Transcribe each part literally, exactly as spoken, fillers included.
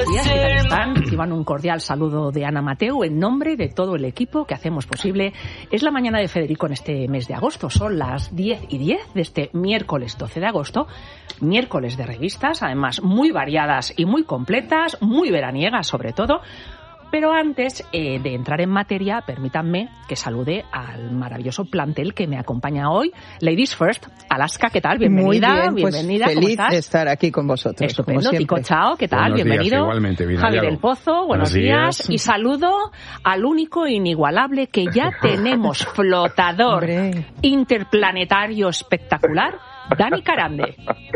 días, ¿qué tal están? Reciban un cordial saludo de Ana Mateu en nombre de todo el equipo que hacemos posible. Es la mañana de Federico en este mes de agosto. Son las diez y diez de este miércoles doce de agosto. Miércoles de revistas, además muy variadas y muy completas, muy veraniegas sobre todo. Pero antes eh, de entrar en materia, permítanme que salude al maravilloso plantel que me acompaña hoy. Ladies First, Alaska, ¿qué tal? Bienvenida. Muy bien, pues bienvenida. Feliz ¿Cómo estás? de estar aquí con vosotros. Estupendo. Como Tico Chao, ¿qué tal? Buenos Bienvenido. Días, igualmente, bien Javier hallado. del Pozo, buenos, Buenos días. días. Y saludo al único e inigualable que ya tenemos flotador Hombre. interplanetario espectacular, Dani Carande.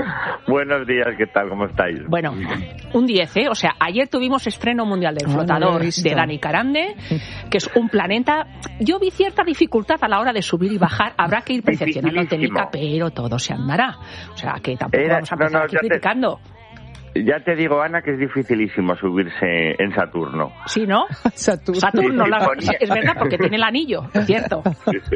Buenos días, ¿qué tal? ¿Cómo estáis? Bueno, un diez, ¿eh? O sea, ayer tuvimos estreno mundial del Ah, no lo flotador he visto. de Dani Carande, que es un planeta. Yo vi cierta dificultad a la hora de subir y bajar. Habrá que ir perfeccionando Dificilísimo. técnica, pero todo se andará. O sea, que tampoco Era- vamos a no, empezar no, aquí ya te- criticando. Ya te digo, Ana, que es dificilísimo subirse en Saturno. ¿Sí, no? Saturno. Saturno, Sí, la- ponía- es verdad, porque tiene el anillo, es cierto.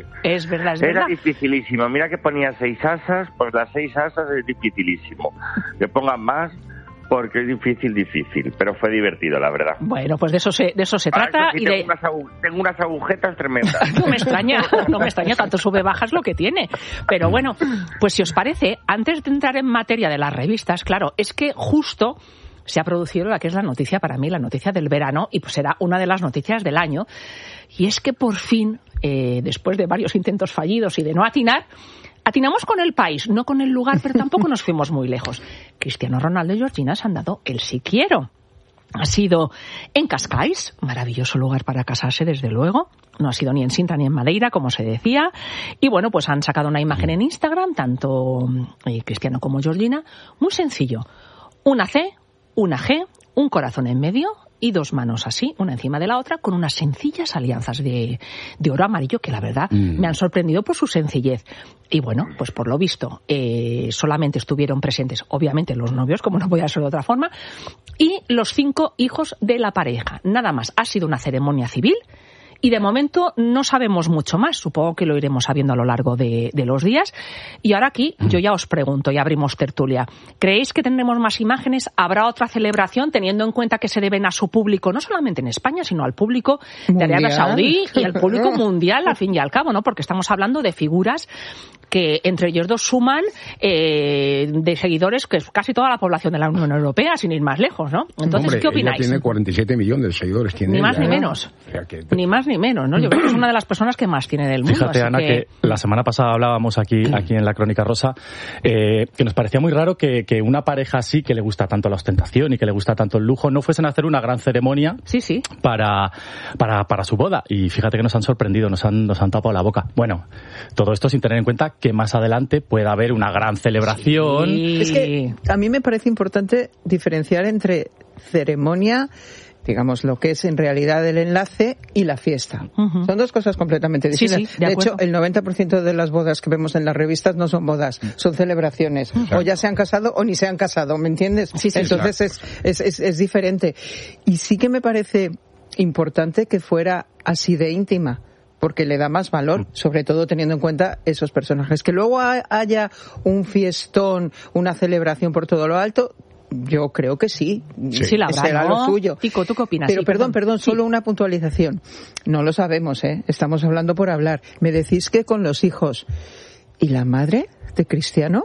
Es verdad, es Era verdad. dificilísimo. Mira que ponía seis asas, pues las seis asas es dificilísimo. Que pongan más porque es difícil, difícil. Pero fue divertido, la verdad. Bueno, pues de eso se, de eso se Para trata eso sí y tengo, de... unas agu- tengo unas agujetas tremendas. No me extraña, no me extraña, tanto sube bajas lo que tiene. Pero bueno, pues si os parece, antes de entrar en materia de las revistas, claro, es que justo se ha producido la que es la noticia para mí, la noticia del verano, y pues será una de las noticias del año. Y es que por fin, eh, después de varios intentos fallidos y de no atinar, atinamos con el país, no con el lugar, pero tampoco nos fuimos muy lejos. Cristiano Ronaldo y Georgina se han dado el sí quiero. Ha sido en Cascais, maravilloso lugar para casarse, desde luego. No ha sido ni en Sintra ni en Madeira, como se decía. Y bueno, pues han sacado una imagen en Instagram, tanto eh, Cristiano como Georgina. Muy sencillo. Una C, una G, un corazón en medio y dos manos así, una encima de la otra, con unas sencillas alianzas de, de oro amarillo que la verdad Mm. me han sorprendido por su sencillez. Y bueno, pues por lo visto, eh, solamente estuvieron presentes, obviamente, los novios, como no podía ser de otra forma, y los cinco hijos de la pareja. Nada más. Ha sido una ceremonia civil. Y de momento no sabemos mucho más. Supongo que lo iremos sabiendo a lo largo de, de los días. Y ahora aquí yo ya os pregunto y abrimos tertulia. ¿Creéis que tendremos más imágenes? ¿Habrá otra celebración teniendo en cuenta que se deben a su público, no solamente en España, sino al público de Arabia Mundial. Saudí y al público mundial, al fin y al cabo, ¿no? Porque estamos hablando de figuras que entre ellos dos suman eh, de seguidores que es casi toda la población de la Unión Europea, sin ir más lejos, ¿no? Entonces, Hombre, ¿qué opináis? ella tiene cuarenta y siete millones de seguidores. Tiene Ni más ella, ni ¿eh? menos. O sea que- Ni más ni menos, ¿no? Yo creo que es una de las personas que más tiene del mundo. Fíjate, así Ana, que... la semana pasada hablábamos aquí, aquí en la Crónica Rosa, eh, que nos parecía muy raro que, que una pareja así, que le gusta tanto la ostentación y que le gusta tanto el lujo, no fuesen a hacer una gran ceremonia Sí, sí. para, para, para su boda. Y fíjate que nos han sorprendido, nos han, nos han tapado la boca. Bueno, todo esto sin tener en cuenta que más adelante pueda haber una gran celebración. Sí. Es que a mí me parece importante diferenciar entre ceremonia, digamos, lo que es en realidad el enlace y la fiesta. Ujú. Son dos cosas completamente Sí, distintas. sí, de de acuerdo. hecho, el noventa por ciento de las bodas que vemos en las revistas no son bodas, son celebraciones. O ya se han casado o ni se han casado, ¿me entiendes? Sí, sí, Entonces es, es, es, es diferente. Y sí que me parece importante que fuera así de íntima, porque le da más valor, sobre todo teniendo en cuenta esos personajes. Que luego ha- haya un fiestón, una celebración por todo lo alto, yo creo que sí. Sí, la habrá, será ¿no? lo suyo. Tico, ¿tú qué opinas? Pero Sí, perdón, perdón. perdón, solo una puntualización. No lo sabemos, ¿eh? Estamos hablando por hablar. Me decís que con los hijos. ¿Y la madre de Cristiano?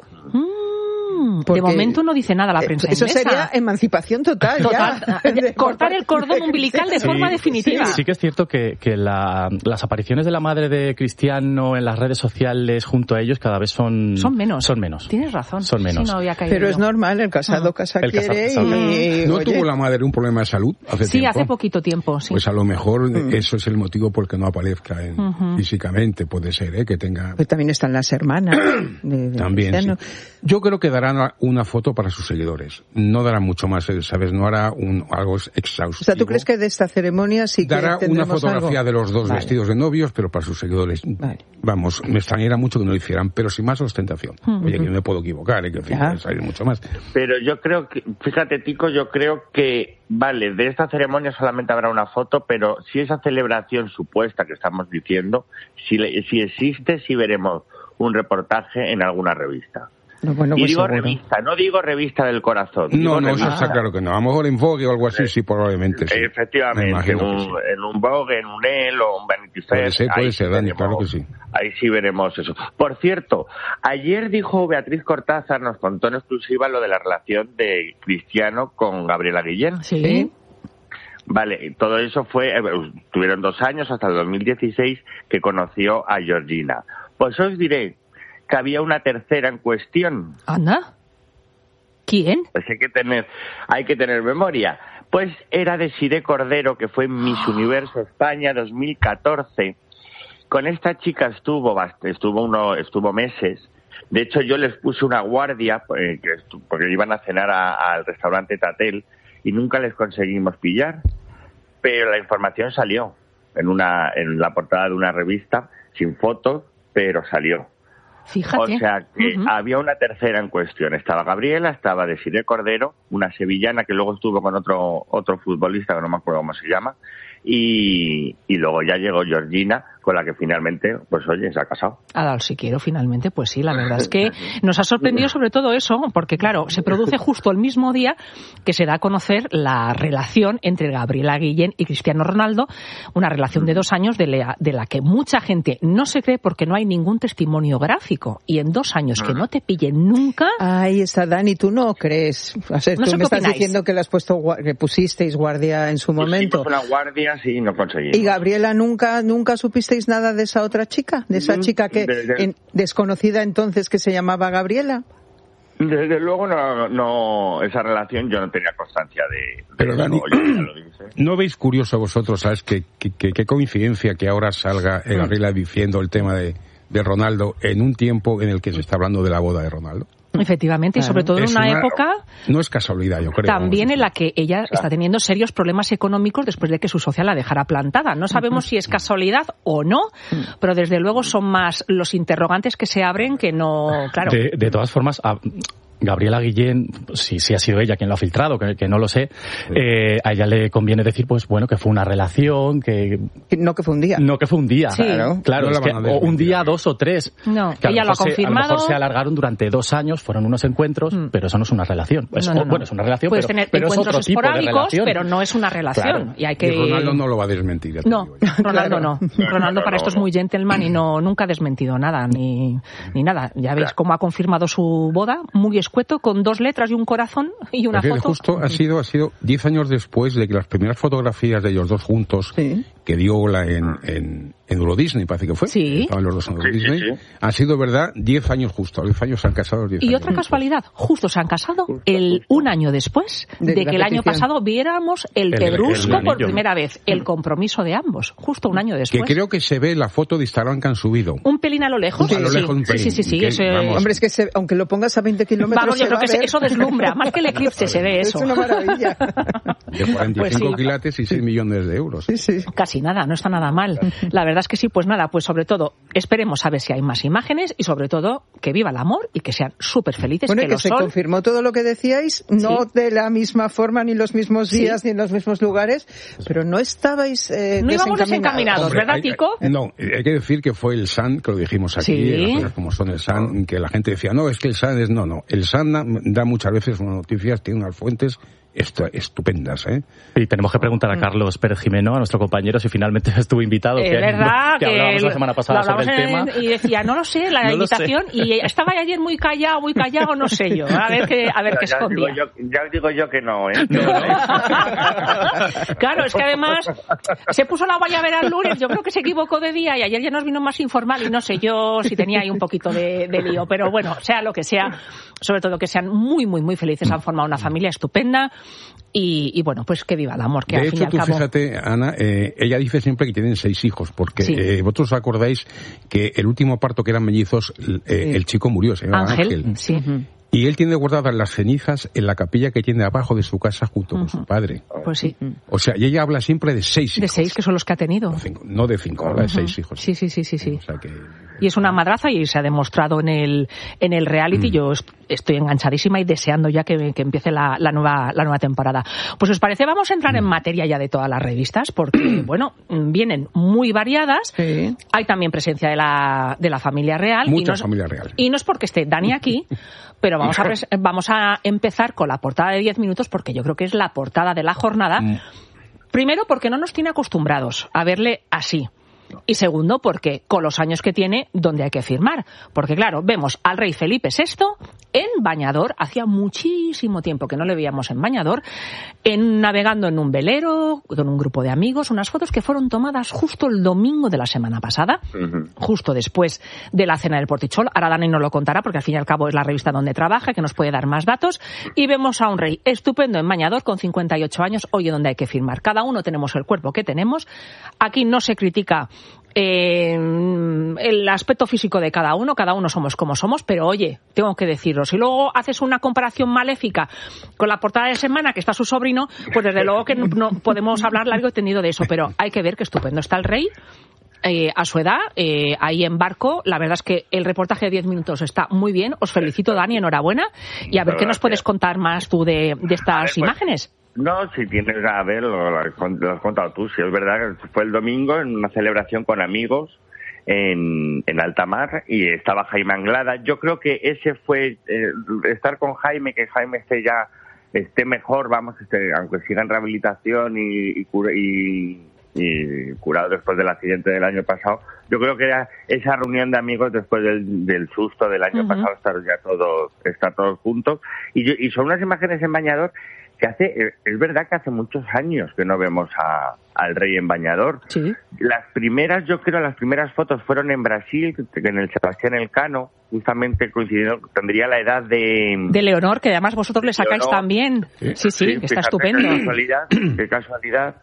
Mm, de Porque- momento no dice nada la prensa Eso inglesa. sería emancipación total, Total, ya. de cortar el cordón umbilical de Sí, forma definitiva. Sí, sí que es cierto que, que la- las apariciones de la madre de Cristiano en las redes sociales junto a ellos cada vez son... Son menos. Son menos. Tienes razón. Son menos. Sí, no había caído Pero es yo. normal, el casado Ah. casa El casado quiere casa y... ¿No oye, tuvo la madre un problema de salud hace Sí, tiempo? hace poquito tiempo, sí. Pues a lo mejor Mm. eso es el motivo por el que no aparezca en- Ujú. físicamente. Puede ser, ¿eh? Que tenga... pues también están las hermanas de, de También, Cristiano. sí. Yo creo que darán una foto para sus seguidores. No dará mucho más, ¿sabes? No hará un, algo exhaustivo. O sea, ¿tú crees que de esta ceremonia sí que Dará una tendremos fotografía algo? de los dos Vale. vestidos de novios, pero para sus seguidores. Vale. Vamos, me extrañaría mucho que no lo hicieran, pero sin más ostentación. Mm. Oye, que me puedo equivocar, ¿eh? Que en fin, Ya. puede salir mucho más. Pero yo creo que, fíjate, Tico, yo creo que, vale, de esta ceremonia solamente habrá una foto, pero si esa celebración supuesta que estamos diciendo, si, le- si existe, sí veremos un reportaje en alguna revista. No, bueno, y pues digo seguro. revista, no digo revista del corazón. No, digo no, eso revista. está claro que no. A lo mejor en Vogue o algo así, sí, probablemente. Sí. Efectivamente, Me en imagino un, que sí. en un Vogue, en un Elle o un Vanity Fair. Puede ser, puede ahí ser, sí Dani, veremos- claro que sí. Ahí sí veremos eso. Por cierto, ayer dijo Beatriz Cortázar, nos contó en exclusiva lo de la relación de Cristiano con Gabriela Guillén. Sí. Vale, todo eso fue, eh, tuvieron dos años hasta el dos mil dieciséis que conoció a Georgina. Pues os diré que había una tercera en cuestión. Anda. ¿Quién? Pues hay que tener, hay que tener memoria. Pues era Desiree Cordero, que fue Miss Universo España dos mil catorce. Con esta chica estuvo, bast- estuvo uno, estuvo meses. De hecho, yo les puse una guardia eh, que estu- porque iban a cenar a- al restaurante Tatel y nunca les conseguimos pillar. Pero la información salió en una, en la portada de una revista, sin fotos, pero salió. Fíjate. O sea que Ujú. había una tercera en cuestión. Estaba Gabriela, estaba Desiree Cordero, una sevillana que luego estuvo con otro otro futbolista que no me acuerdo cómo se llama, y, y luego ya llegó Georgina, con la que finalmente, pues oye, se ha casado. Ha dado el si quiero finalmente, pues sí, la verdad es que nos ha sorprendido sobre todo eso, porque claro, se produce justo el mismo día que se da a conocer la relación entre Gabriela Guillén y Cristiano Ronaldo, una relación de dos años de la, de la que mucha gente no se cree porque no hay ningún testimonio gráfico, y en dos años que no te pillen nunca... Ahí está, Dani, tú no crees. O sea, No tú sé me qué estás opináis. diciendo que le has puesto, gua- que pusisteis guardia en su momento. Pusimos una guardia, sí, no conseguimos. ¿Y Gabriela nunca nunca supisteis nada de esa otra chica? ¿De esa Mm, chica que desde- en- desconocida entonces que se llamaba Gabriela? Desde luego, no, no, esa relación yo no tenía constancia de... de Pero, eso, Dani, yo ya lo dije. ¿no veis curioso vosotros, sabes, que, que, que- qué coincidencia que ahora salga eh, Gabriela diciendo el tema de, de Ronaldo en un tiempo en el que se está hablando de la boda de Ronaldo? Efectivamente, y Claro. sobre todo en Es una una- época No es casualidad, yo creo. también vamos. en la que ella está teniendo serios problemas económicos después de que su socia la dejara plantada. No sabemos si es casualidad o no, pero desde luego son más los interrogantes que se abren que no... Claro. De, de todas formas, a Gabriela Guillén, si, si ha sido ella quien lo ha filtrado, que, que no lo sé, eh, a ella le conviene decir, pues bueno, que fue una relación, que Que No, que fue un día. no que fue un día. Sí. Claro, claro, No es la que, van a o un desmentir. día, dos o tres. No, Que a ella lo ha mejor se- a lo confirmado. mejor se alargaron durante dos años, fueron unos encuentros, Mm. pero eso no es una relación. Es, No, no, o- no. Bueno, es una relación, Puedes pero, tener pero es encuentros otro tipo de esporádicos, relación. pero no es una relación. Claro. Y hay que... Y Ronaldo no lo va a desmentir. ya te No, digo yo. Ronaldo Claro. no. Ronaldo No, para no, esto es no. muy gentleman y no nunca ha desmentido nada, ni, ni nada. Ya veis Claro. cómo ha confirmado su boda, muy escueto, con dos letras y un corazón y una Porque foto. justo ha sido ha sido diez años después de que las primeras fotografías de ellos dos juntos Sí. que dio la en, en, en Euro Disney, parece que fue. Sí. Estaban los dos en Euro Sí, sí, Disney. sí. Ha sido verdad diez años justo. diez años se han casado. diez Y años otra después. casualidad, justo se han casado el un año después de, De que la el año petición. pasado viéramos el El- pedrusco el por anillo. primera vez, el compromiso de ambos, justo un año Que después. creo que se ve la foto de Instagram que han subido. Un pelín a lo lejos. A lo sí, lejos un sí, pelín. sí, sí, sí, Que, ese- vamos, Hombre, es que se- aunque lo pongas a veinte kilómetros Vamos, yo se creo va que a se- ver. eso deslumbra, más que el eclipse se ve eso. Es una maravilla. De cuarenta y cinco Pues sí. quilates y seis millones de euros. Sí, sí. Casi nada, no está nada mal. La verdad es que sí, pues nada, pues sobre todo esperemos a ver si hay más imágenes y sobre todo que viva el amor y que sean súper felices, Bueno, y que que lo se son. confirmó todo lo que decíais, no Sí. de la misma forma, ni los mismos Sí. días, ni en los mismos lugares, pero no estabais eh, No íbamos desencaminados, Hombre, ¿verdad, hay- Kiko? No, hay que decir que fue el S A N, que lo dijimos aquí, Sí. las cosas como son el S A N, que la gente decía, no, es que el S A N es... No, no, el S A N da, da muchas veces unas noticias, tiene unas fuentes estu- estupendas, ¿eh? Y tenemos que preguntar Mm. a Carlos Pérez Jimeno, a nuestro compañero, si finalmente estuvo invitado. Es que, verdad que hablábamos lo- la semana pasada lo hablamos sobre el en- tema. y decía, no lo sé, la No lo sé. invitación, y estaba ayer muy callado, muy callado, no sé yo, a ver qué, a ver qué ya, os digo escondía. yo, ya os digo yo que no, ¿eh? Claro, es que además se puso la guayabera el lunes, yo creo que se equivocó de día y ayer ya nos vino más informal y no sé yo si tenía ahí un poquito de, de lío, pero bueno, sea lo que sea, sobre todo que sean muy, muy, muy felices, han formado una familia estupenda y, y bueno, pues que viva el amor, que De al fin y hecho, al tú cabo... fíjate, Ana, eh, ella dice siempre que tienen seis hijos, porque Sí. eh, vosotros os acordáis que el último parto que eran mellizos, eh, el chico murió, se llamaba Ángel, Ángel. sí. Y él tiene guardadas las cenizas en la capilla que tiene abajo de su casa junto con su padre. Pues sí, O sea, y ella habla siempre de seis hijos. de seis que son los que ha tenido. No, cinco, no de cinco, habla de seis hijos. Sí, sí, sí, sí, sí. O sea que... Y es una madraza y se ha demostrado en el en el reality. Mm. Yo estoy enganchadísima y deseando ya que, que empiece la, la nueva la nueva temporada. Pues os parece, vamos a entrar mm. en materia ya de todas las revistas, porque bueno, vienen muy variadas. Sí. Hay también presencia de la de la familia real. Mucha y no, familia real. Y no es porque esté Dani aquí, pero vamos a vamos a empezar con la portada de diez minutos, porque yo creo que es la portada de la jornada. Mm. Primero, porque no nos tiene acostumbrados a verle así. Y segundo, porque con los años que tiene, ¿dónde hay que firmar? Porque claro, vemos al rey Felipe sexto en bañador, hacía muchísimo tiempo que no le veíamos en bañador, en, navegando en un velero, con un grupo de amigos, unas fotos que fueron tomadas justo el domingo de la semana pasada, uh-huh. justo después de la cena del Portichol. Ahora Dani nos lo contará, porque al fin y al cabo es la revista donde trabaja, que nos puede dar más datos. Y vemos a un rey estupendo en bañador, con cincuenta y ocho años, oye, ¿dónde hay que firmar? Cada uno tenemos el cuerpo que tenemos. Aquí no se critica Eh, el aspecto físico de cada uno, cada uno somos como somos, pero oye, tengo que decirlo, si luego haces una comparación maléfica con la portada de semana que está su sobrino, pues desde luego que no, no podemos hablar largo y tendido de eso, pero hay que ver que estupendo está el rey. Eh, a su edad, eh, ahí en barco. La verdad es que el reportaje de diez minutos está muy bien. Os felicito, Dani, enhorabuena. Y a ver, ¿qué nos puedes contar más tú de, de estas ver, pues, imágenes? No, si tienes a ver, lo, lo has contado tú. Si es verdad que fue el domingo en una celebración con amigos en, en alta mar y estaba Jaime Anglada. Yo creo que ese fue eh, estar con Jaime, que Jaime esté ya esté mejor, vamos, este, aunque siga en rehabilitación y, y, y y curado después del accidente del año pasado. Yo creo que era esa reunión de amigos después del, del susto del año uh-huh. pasado, estar ya todos, estar todos juntos. Y, y son unas imágenes en bañador que hace, es verdad que hace muchos años que no vemos a, al rey en bañador. Sí. Las primeras, yo creo, las primeras fotos fueron en Brasil, en el Sebastián Elcano, justamente coincidiendo, tendría la edad de... De Leonor, que además vosotros le sacáis Leonor. También. Sí, sí, sí, que está estupendo. Qué casualidad, qué casualidad.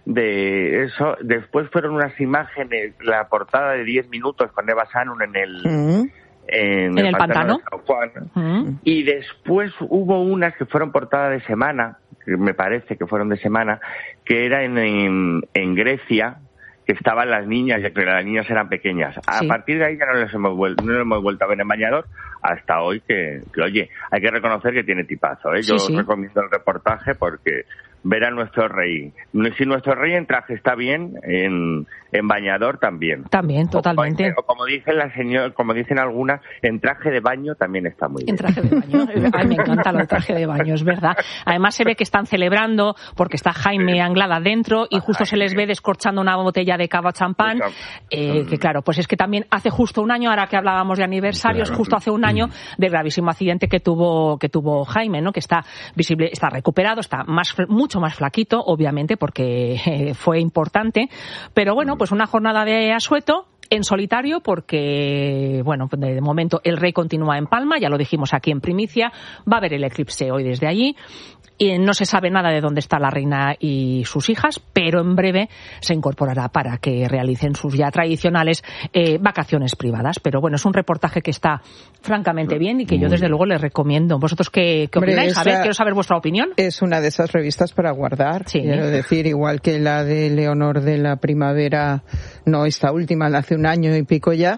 De eso, después fueron unas imágenes, la portada de diez minutos con Eva Sanun en el uh-huh. en, en el, el pantano, pantano de San Juan, uh-huh. y después hubo unas que fueron portada de semana, que me parece que fueron de semana, que era en, en, en Grecia, que estaban las niñas, ya que las niñas eran pequeñas. A sí. partir de ahí ya no les hemos vuelto, no les hemos vuelto a ver en bañador hasta hoy, que, que oye, hay que reconocer que tiene tipazo, ¿eh? Yo sí, sí. recomiendo el reportaje porque ver a nuestro rey. Si nuestro rey en traje está bien, en, en bañador también. También, totalmente. O, o como dicen las señor, como dicen algunas, en traje de baño también está muy bien. En traje de baño. Ay, me encanta el traje de baño, es verdad. Además se ve que están celebrando porque está Jaime Anglada dentro y justo se les ve descorchando una botella de cava champán. Eh, que claro, pues es que también hace justo un año, ahora que hablábamos de aniversarios, claro. justo hace un año del gravísimo accidente que tuvo que tuvo Jaime, ¿no? Que está visible, está recuperado, está más mucho más flaquito, obviamente, porque eh, fue importante, pero bueno, pues una jornada de asueto en solitario porque, bueno, de momento el rey continúa en Palma, ya lo dijimos aquí en primicia, va a haber el eclipse hoy desde allí. Y no se sabe nada de dónde está la reina y sus hijas, pero en breve se incorporará para que realicen sus ya tradicionales eh, vacaciones privadas. Pero bueno, es un reportaje que está francamente bien y que yo desde luego les recomiendo. ¿Vosotros qué, qué Hombre, opináis? esa, A ver, quiero saber vuestra opinión. Es una de esas revistas para guardar. Sí. Quiero decir, igual que la de Leonor de la primavera, no esta última, la hace un año y pico ya,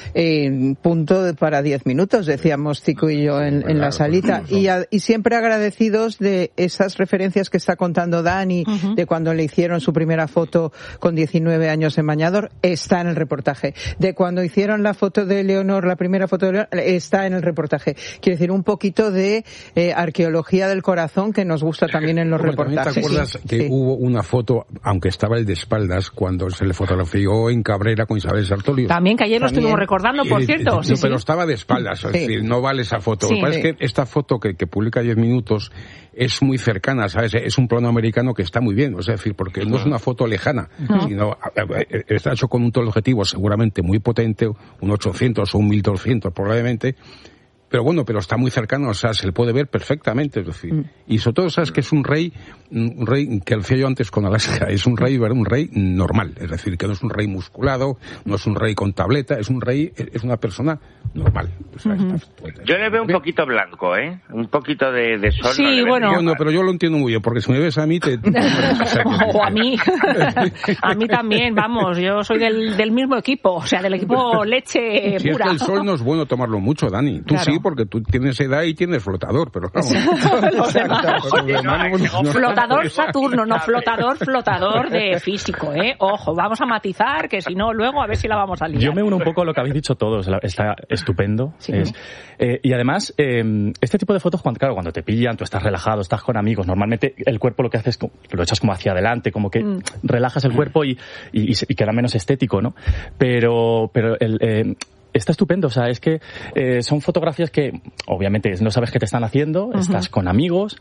eh, punto para diez minutos, decíamos Tico y yo en, en la salita. Y, a, y siempre agradecidos de esas referencias que está contando Dani, uh-huh. de cuando le hicieron su primera foto con diecinueve años en bañador, está en el reportaje. De cuando hicieron la foto de Leonor, la primera foto de Leonor, está en el reportaje. Quiero decir, un poquito de eh, arqueología del corazón que nos gusta también en los Hombre, reportajes. ¿Te acuerdas sí, que sí. hubo una foto, aunque estaba el de espaldas, cuando se le fotografió en Cabrera con Isabel Sartorio? También, que ayer lo estuvimos recordando, por y, cierto. Y, sí, pero sí. estaba de espaldas, es sí. decir, no vale esa foto. Sí. Lo que pasa es que esta foto que, que publica diez minutos es muy cercana, ¿sabes? Es un plano americano que está muy bien, o sea, es decir, porque no es una foto lejana, no. sino está hecho con un teleobjetivo seguramente muy potente, un ochocientos o un mil doscientos probablemente, pero bueno, pero está muy cercano, o sea, se le puede ver perfectamente, es decir, mm. y sobre todo sabes que es un rey, un rey que decía yo antes con Alaska, es un rey, un rey normal, es decir, que no es un rey musculado, no es un rey con tableta, es un rey, es una persona normal. O sea, uh-huh. está, yo le veo un poquito blanco, ¿eh? Un poquito de, de sol. Sí, no bueno. Yo no, pero yo lo entiendo muy bien, porque si me ves a mí, te... te o, sea, que... o a mí. A mí también, vamos, yo soy del, del mismo equipo, o sea, del equipo leche si pura. Si es que el sol no es bueno tomarlo mucho, Dani. Tú claro. sí, porque tú tienes edad y tienes flotador, pero vamos. Los demás. Oye, no, no, flotador Saturno, no flotador, flotador de físico, ¿eh? Ojo, vamos a matizar, que si no, luego a ver si la vamos a liar. Yo me uno un poco a lo que habéis dicho todos, está estupendo. Sí. Es, eh, y además, eh, este tipo de fotos, cuando, claro, cuando te pillan, tú estás relajado, estás con amigos, normalmente el cuerpo lo que haces, lo echas como hacia adelante, como que mm. relajas el cuerpo y, y, y queda menos estético, ¿no? Pero, pero el... Eh, está estupendo, o sea, es que eh, son fotografías que obviamente no sabes qué te están haciendo, uh-huh. estás con amigos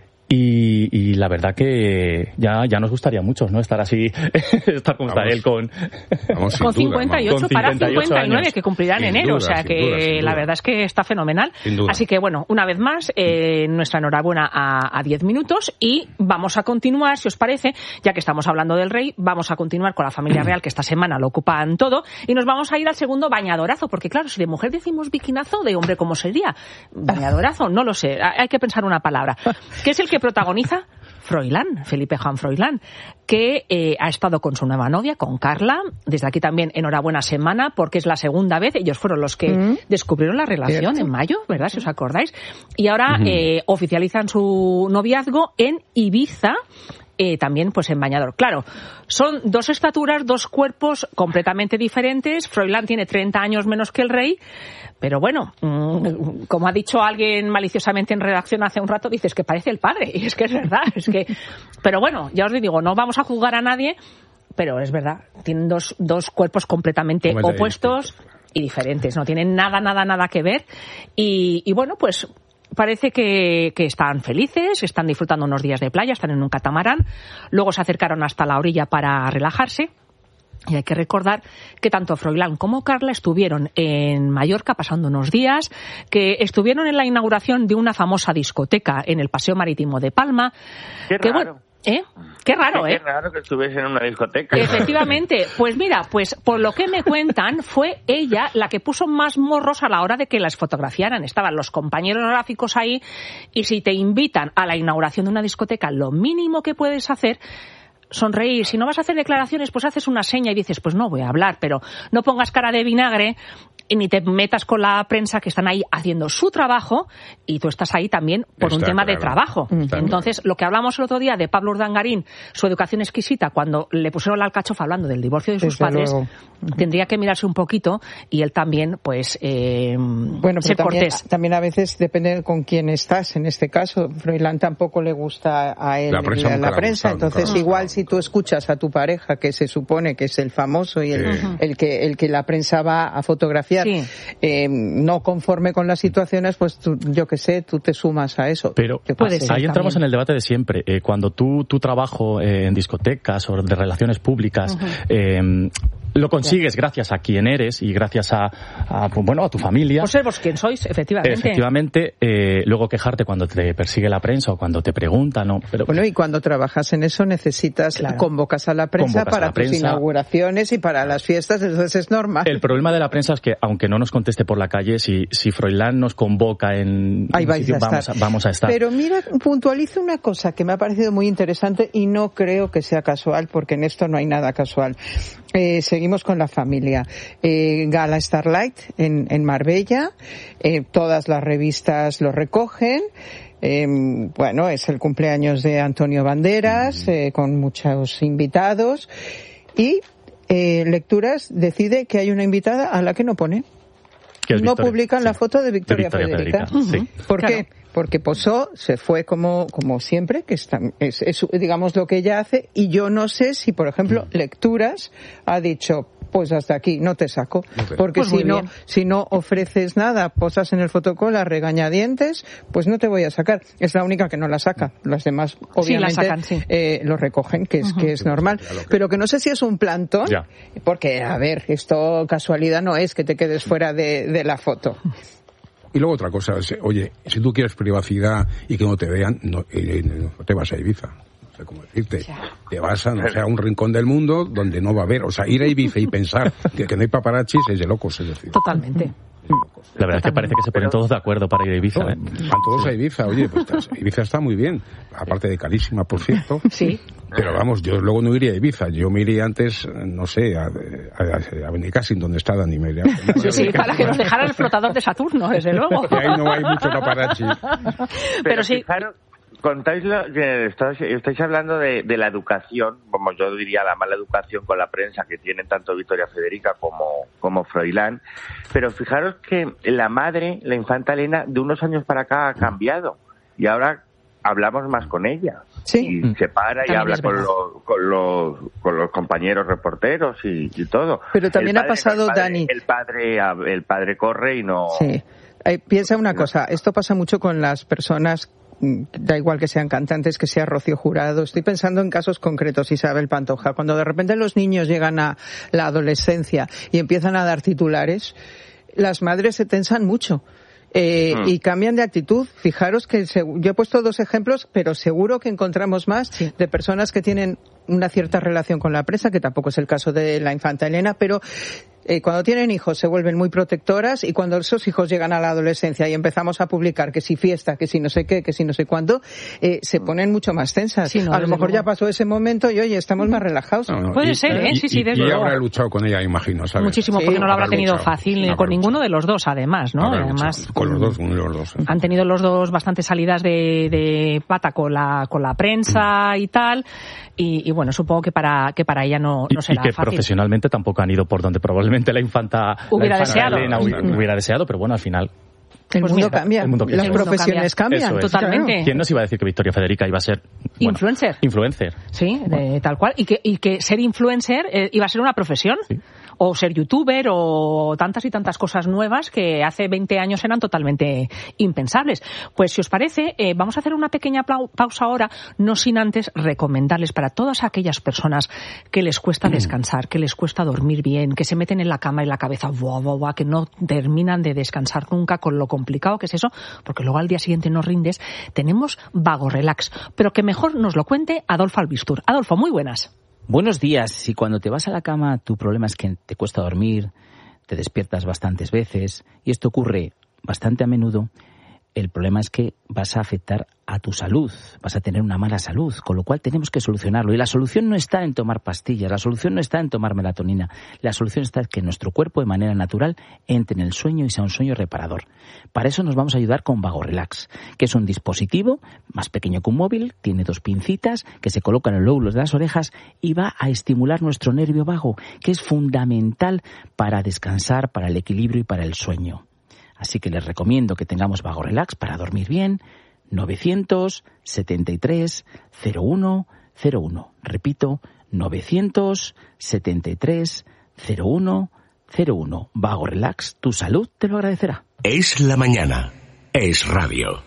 y, y la verdad que ya ya nos gustaría mucho, ¿no? Estar así, estar como está él con... Vamos, con cincuenta y ocho, con para cincuenta y nueve años. Que cumplirá en sin enero, duda, o sea que duda, la duda. verdad es que está fenomenal. Así que bueno, una vez más, eh, nuestra enhorabuena a, a diez minutos y vamos a continuar, si os parece, ya que estamos hablando del rey, vamos a continuar con la familia real que esta semana lo ocupan todo y nos vamos a ir al segundo bañadorazo, porque claro, si de mujer decimos bikinazo, de hombre ¿cómo sería? Bañadorazo, no lo sé, hay que pensar una palabra, que es el que protagoniza Froilán, Felipe Juan Froilán, que eh, ha estado con su nueva novia, con Carla. Desde aquí también enhorabuena semana, porque es la segunda vez. Ellos fueron los que mm. descubrieron la relación ¿Cierto? en mayo, ¿verdad? Si os acordáis. Y ahora uh-huh. eh, oficializan su noviazgo en Ibiza. Eh, también pues en bañador. Claro, son dos estaturas, dos cuerpos completamente diferentes. Froilán tiene treinta años menos que el rey, pero bueno, mmm, como ha dicho alguien maliciosamente en redacción hace un rato, dices que parece el padre, y es que es verdad, es que... Pero bueno, ya os digo, no vamos a juzgar a nadie, pero es verdad, tienen dos, dos cuerpos completamente opuestos y diferentes, no tienen nada, nada, nada que ver, y, y bueno, pues... Parece que, que están felices, están disfrutando unos días de playa, están en un catamarán, luego se acercaron hasta la orilla para relajarse. Y hay que recordar que tanto Froilán como Carla estuvieron en Mallorca pasando unos días, que estuvieron en la inauguración de una famosa discoteca en el Paseo Marítimo de Palma. Qué que, raro. Bueno, ¿Eh? Qué raro, Qué ¿eh? Qué raro que estuviese en una discoteca. Efectivamente. Pues mira, pues por lo que me cuentan, fue ella la que puso más morros a la hora de que las fotografiaran. Estaban los compañeros gráficos ahí y si te invitan a la inauguración de una discoteca, lo mínimo que puedes hacer... sonreír. Si no vas a hacer declaraciones, pues haces una seña y dices, pues no voy a hablar, pero no pongas cara de vinagre y ni te metas con la prensa que están ahí haciendo su trabajo y tú estás ahí también por Está un tema claro. de trabajo. Está Entonces, claro. lo que hablamos el otro día de Pablo Urdangarín, su educación exquisita, cuando le pusieron la alcachofa hablando del divorcio de sus Desde padres, luego. tendría que mirarse un poquito y él también, pues, eh, bueno, ser también, cortés. También a veces depende con quién estás. En este caso, Froilán tampoco le gusta a él la prensa. La, la prensa. Gustado, Entonces, claro. igual si tú escuchas a tu pareja, que se supone que es el famoso y el, sí. el que el que la prensa va a fotografiar, sí. eh, no conforme con las situaciones, pues tú, yo qué sé, tú te sumas a eso. Pero puede ser, ahí entramos también. en el debate de siempre. Eh, cuando tú tu trabajo eh, en discotecas o de relaciones públicas uh-huh. eh, lo consigues gracias a quien eres y gracias a, a bueno a tu familia. Por ser vos quien sois, efectivamente. Efectivamente, eh, luego quejarte cuando te persigue la prensa o cuando te preguntan, ¿no? Pero, bueno, y cuando trabajas en eso necesitas, claro. convocas a la prensa convocas para la prensa. tus inauguraciones y para las fiestas, entonces es normal. El problema de la prensa es que, aunque no nos conteste por la calle, si, si Froilán nos convoca en Ahí vais sitio, a estar. Vamos, a, vamos a estar. Pero mira, puntualizo una cosa que me ha parecido muy interesante y no creo que sea casual, porque en esto no hay nada casual. Eh, seguimos con la familia. Eh, Gala Starlight en, en Marbella, eh, todas las revistas lo recogen. Eh, bueno, es el cumpleaños de Antonio Banderas, eh, con muchos invitados. Y eh, Lecturas decide que hay una invitada a la que no pone. No publican sí. la foto de Victoria, de Victoria Federica. Federica. Uh-huh. ¿Por claro. qué? Porque posó, se fue como como siempre, que está, es, es digamos lo que ella hace, y yo no sé si, por ejemplo, Lecturas ha dicho, pues hasta aquí, no te saco. Okay. Porque pues si no bien. si no ofreces nada, posas en el fotocall a regañadientes, pues no te voy a sacar. Es la única que no la saca. Las demás, obviamente, sí, la sacan, sí. eh, lo recogen, que es, uh-huh. que es normal. Pero que no sé si es un plantón, ya. porque, a ver, esto casualidad no es que te quedes fuera de, de la foto. Y luego otra cosa, es, oye, si tú quieres privacidad y que no te vean, no, eh, no te vas a Ibiza. No sé cómo decirte. Te vas a, no sé, a un rincón del mundo donde no va a haber. O sea, ir a Ibiza y pensar que, que no hay paparachis es de locos, es decir. Totalmente. La verdad es que parece que se ponen todos de acuerdo para ir a Ibiza. ¿eh? Van todos a Ibiza. Oye, pues Ibiza está muy bien. Aparte de carísima, por cierto. Sí. Pero vamos, yo luego no iría a Ibiza. Yo me iría antes, no sé, a, a, a Benicàssim, donde está Dani. Me iría, sí, sí, para que nos dejara el flotador de Saturno, desde luego. Que ahí no hay mucho paparazzi. Pero, Pero sí. Fijaros, contáis lo que estáis, estáis hablando de, de la educación, como yo diría la mala educación con la prensa que tienen tanto Victoria Federica como, como Froilán, pero fijaros que la madre, la infanta Elena, de unos años para acá ha cambiado y ahora hablamos más con ella. Sí. Y se para y También habla es con verdad. los, con los con los compañeros reporteros y, y todo. Pero también El ha padre- pasado, el padre- Dani. El padre, el padre corre y no... Sí. Eh, piensa una cosa, esto pasa mucho con las personas, mm, da igual que sean cantantes, que sea Rocío Jurado. Estoy pensando en casos concretos, Isabel Pantoja. Cuando de repente los niños llegan a la adolescencia y empiezan a dar titulares, las madres se tensan mucho. Eh, Mm. y cambian de actitud. Fijaros que se- yo he puesto dos ejemplos, pero seguro que encontramos más Sí. de personas que tienen una cierta relación con la prensa, que tampoco es el caso de la infanta Elena, pero eh, cuando tienen hijos se vuelven muy protectoras y cuando esos hijos llegan a la adolescencia y empezamos a publicar que si fiesta, que si no sé qué, que si no sé cuándo, eh, se ponen mucho más tensas. Sí, no, a lo desde mejor luego. ya pasó ese momento y oye, estamos más relajados. No, no, Puede y- ser, ¿eh? y- Sí, sí, y- desde Y luego. habrá luchado con ella, imagino, ¿sabes? Muchísimo, Sí, porque no lo habrá habrá tenido luchado, fácil habrá con ninguno luchado. de los dos, además, ¿no? Habrá Además, luchado. Con los dos, uno de los dos. ¿eh? han tenido los dos bastantes salidas de, de pata con la, con la prensa y tal, y, y bueno, supongo que para, que para ella no, Y, no será y que fácil. profesionalmente tampoco han ido por donde probablemente la infanta, Hubiera la infanta deseado. Elena hubiera, hubiera deseado, pero bueno, al final... El Pues mundo mira, cambia, el mundo cambia. las El mundo profesiones cambia. cambian. Eso es. Totalmente. Claro. ¿Quién nos iba a decir que Victoria Federica iba a ser... bueno, Influencer. Influencer. Sí, de, tal cual. Y que, y que ser influencer eh, iba a ser una profesión. Sí. O ser youtuber, o tantas y tantas cosas nuevas que hace veinte años eran totalmente impensables. Pues si os parece, eh, vamos a hacer una pequeña plau- pausa ahora, no sin antes recomendarles para todas aquellas personas que les cuesta descansar, que les cuesta dormir bien, que se meten en la cama y la cabeza, buah, buah, buah, que no terminan de descansar nunca con lo complicado que es eso, porque luego al día siguiente no rindes. Tenemos Vago Relax, pero que mejor nos lo cuente Adolfo Albistur. Adolfo, muy buenas. Buenos días. Si cuando te vas a la cama tu problema es que te cuesta dormir, te despiertas bastantes veces, y esto ocurre bastante a menudo, el problema es que vas a afectar a tu salud, vas a tener una mala salud, con lo cual tenemos que solucionarlo. Y la solución no está en tomar pastillas, la solución no está en tomar melatonina, la solución está en que nuestro cuerpo de manera natural entre en el sueño y sea un sueño reparador. Para eso nos vamos a ayudar con Vago Relax, que es un dispositivo más pequeño que un móvil, tiene dos pincitas que se colocan en los lóbulos de las orejas y va a estimular nuestro nervio vago, que es fundamental para descansar, para el equilibrio y para el sueño. Así que les recomiendo que tengamos Vago Relax para dormir bien. novecientos setenta y tres cero uno cero uno. Repito, novecientos setenta y tres cero uno cero uno. Vago Relax, tu salud te lo agradecerá. Es la mañana. Es radio.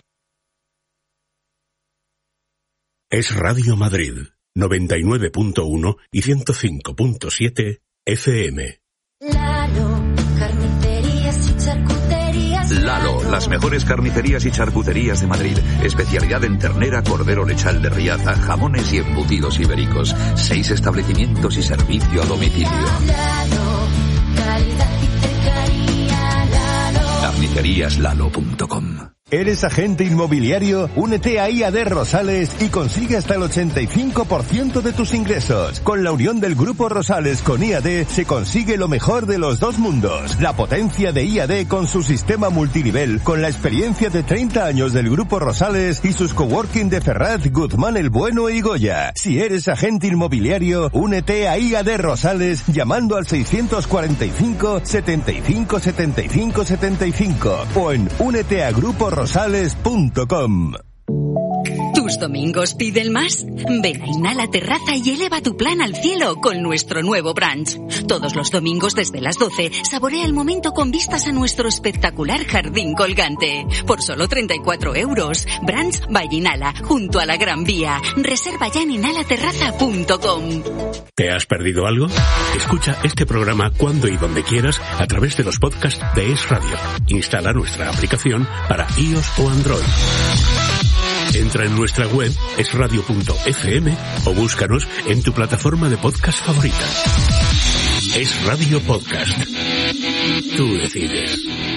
Es Radio Madrid, noventa y nueve punto uno y ciento cinco punto siete F M. Lalo, carnicerías y charcuterías. Lalo, las mejores carnicerías y charcuterías de Madrid. Especialidad en ternera, cordero lechal de Riaza, jamones y embutidos ibéricos. Seis establecimientos y servicio a domicilio. Lalo, calidad y cercanía. Lalo. carnicerías lalo punto com. ¿Eres agente inmobiliario? Únete a I A D Rosales y consigue hasta el ochenta y cinco por ciento de tus ingresos. Con la unión del Grupo Rosales con I A D se consigue lo mejor de los dos mundos. La potencia de I A D con su sistema multinivel, con la experiencia de treinta años del Grupo Rosales y sus coworking de Ferraz, Guzmán el Bueno y Goya. Si eres agente inmobiliario, únete a I A D Rosales llamando al seiscientos cuarenta y cinco setenta y cinco setenta y cinco setenta y cinco o en únete a grupo rosales punto com. Tu ¿Tus domingos piden más? Ven a Inhala Terraza y eleva tu plan al cielo con nuestro nuevo brunch. Todos los domingos desde las doce, saborea el momento con vistas a nuestro espectacular jardín colgante. Por solo treinta y cuatro euros. Brunch by Inhala, junto a la Gran Vía. Reserva ya en inhala terraza punto com. ¿Te has perdido algo? Escucha este programa cuando y donde quieras a través de los podcasts de Es Radio. Instala nuestra aplicación para iOS o Android. Entra en nuestra web es radio punto f m o búscanos en tu plataforma de podcast favorita. Es Radio Podcast. Tú decides.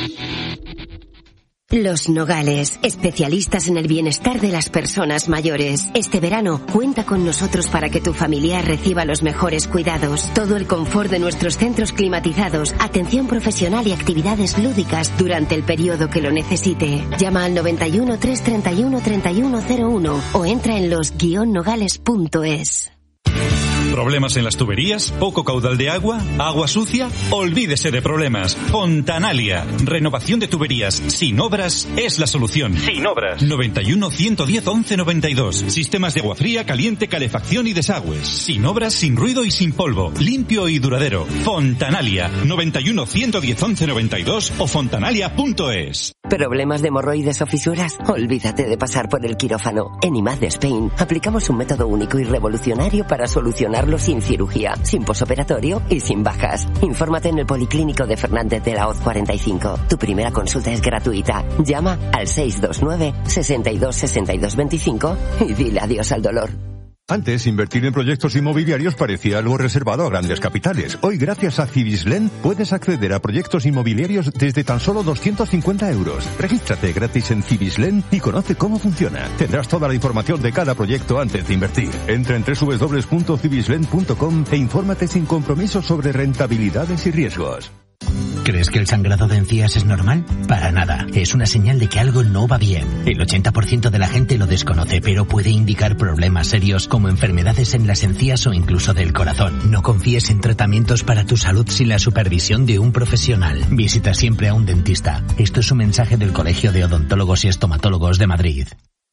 Los Nogales, especialistas en el bienestar de las personas mayores. Este verano, cuenta con nosotros para que tu familiar reciba los mejores cuidados. Todo el confort de nuestros centros climatizados, atención profesional y actividades lúdicas durante el periodo que lo necesite. Llama al noventa y uno, trescientos treinta y uno, treinta y uno cero uno o entra en los guion nogales punto es. ¿Problemas en las tuberías? ¿Poco caudal de agua? ¿Agua sucia? Olvídese de problemas. Fontanalia. Renovación de tuberías sin obras es la solución. Sin obras. noventa y uno, ciento diez, once noventa y dos. Sistemas de agua fría, caliente, calefacción y desagües. Sin obras, sin ruido y sin polvo. Limpio y duradero. Fontanalia. noventa y uno, ciento diez, once noventa y dos o fontanalia punto es. ¿Problemas de hemorroides o fisuras? Olvídate de pasar por el quirófano. En I M A D Spain aplicamos un método único y revolucionario para solucionarlo sin cirugía, sin posoperatorio y sin bajas. Infórmate en el Policlínico de Fernández de la Hoz cuarenta y cinco. Tu primera consulta es gratuita. Llama al seis dos nueve, sesenta y dos, sesenta y dos veinticinco y dile adiós al dolor. Antes, invertir en proyectos inmobiliarios parecía algo reservado a grandes capitales. Hoy, gracias a Cibislen, puedes acceder a proyectos inmobiliarios desde tan solo doscientos cincuenta euros. Regístrate gratis en Cibislen y conoce cómo funciona. Tendrás toda la información de cada proyecto antes de invertir. Entra en doble u doble u doble u punto cibislen punto com e infórmate sin compromiso sobre rentabilidades y riesgos. ¿Crees que el sangrado de encías es normal? Para nada. Es una señal de que algo no va bien. El ochenta por ciento de la gente lo desconoce, pero puede indicar problemas serios como enfermedades en las encías o incluso del corazón. No confíes en tratamientos para tu salud sin la supervisión de un profesional. Visita siempre a un dentista. Esto es un mensaje del Colegio de Odontólogos y Estomatólogos de Madrid.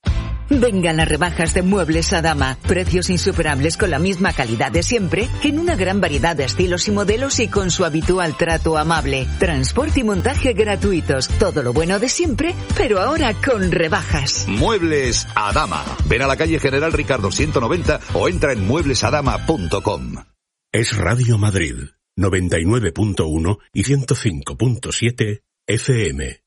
Vengan las rebajas de Muebles Adama. Precios insuperables con la misma calidad de siempre, en una gran variedad de estilos y modelos y con su habitual trato amable. Transporte y montaje gratuitos. Todo lo bueno de siempre, pero ahora con rebajas. Muebles Adama. Ven a la calle General Ricardo ciento noventa o entra en muebles adama punto com. Es Radio Madrid, noventa y nueve punto uno y ciento cinco punto siete F M.